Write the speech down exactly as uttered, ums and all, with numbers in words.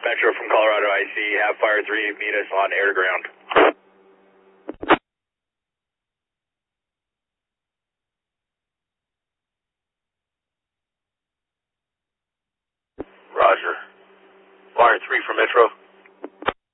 Metro from Colorado I C, have Fire three meet us on air to ground. Roger. Fire three from Metro.